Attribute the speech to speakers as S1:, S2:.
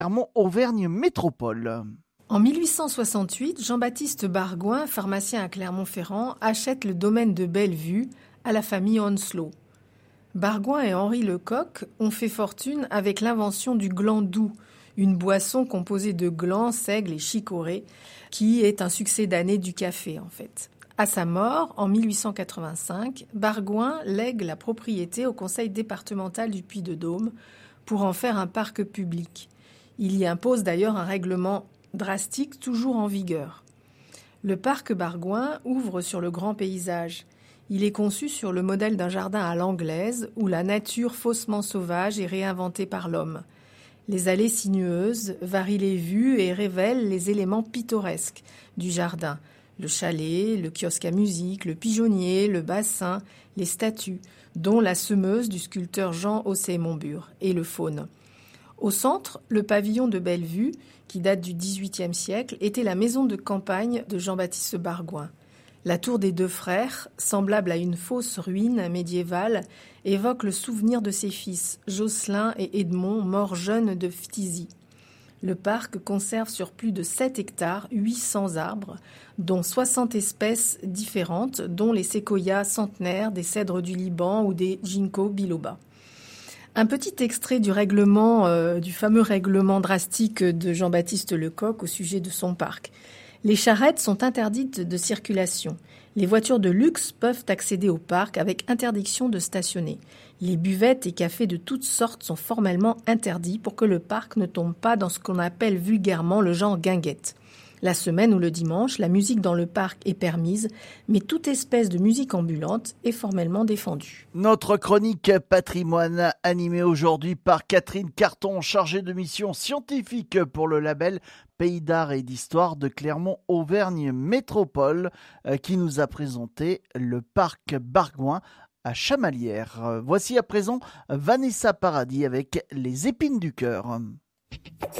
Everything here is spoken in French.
S1: Clermont-Auvergne Métropole.
S2: En 1868, Jean-Baptiste Bargoin, pharmacien à Clermont-Ferrand, achète le domaine de Bellevue à la famille Onslow. Bargoin et Henri Lecoq ont fait fortune avec l'invention du gland doux, une boisson composée de glands, seigle et chicorée, qui est un succédané du café en fait. À sa mort, en 1885, Bargoin lègue la propriété au conseil départemental du Puy-de-Dôme pour en faire un parc public. Il y impose d'ailleurs un règlement drastique toujours en vigueur. Le parc Bargoin ouvre sur le grand paysage. Il est conçu sur le modèle d'un jardin à l'anglaise où la nature faussement sauvage est réinventée par l'homme. Les allées sinueuses varient les vues et révèlent les éléments pittoresques du jardin. Le chalet, le kiosque à musique, le pigeonnier, le bassin, les statues, dont la semeuse du sculpteur Jean Haussay-Montbur, et le faune. Au centre, le pavillon de Bellevue, qui date du XVIIIe siècle, était la maison de campagne de Jean-Baptiste Bargoin. La tour des deux frères, semblable à une fausse ruine médiévale, évoque le souvenir de ses fils, Jocelyn et Edmond, morts jeunes de phtisie. Le parc conserve sur plus de 7 hectares 800 arbres, dont 60 espèces différentes, dont les séquoias centenaires, des cèdres du Liban ou des ginkgo biloba. Un petit extrait du fameux règlement drastique de Jean-Baptiste Lecoq au sujet de son parc. Les charrettes sont interdites de circulation. Les voitures de luxe peuvent accéder au parc avec interdiction de stationner. Les buvettes et cafés de toutes sortes sont formellement interdits pour que le parc ne tombe pas dans ce qu'on appelle vulgairement le genre guinguette. La semaine ou le dimanche, la musique dans le parc est permise, mais toute espèce de musique ambulante est formellement défendue.
S1: Notre chronique patrimoine animée aujourd'hui par Catherine Carton, chargée de mission scientifique pour le label Pays d'art et d'histoire de Clermont-Auvergne Métropole, qui nous a présenté le parc Bargoin à Chamalières. Voici à présent Vanessa Paradis avec Les épines du cœur.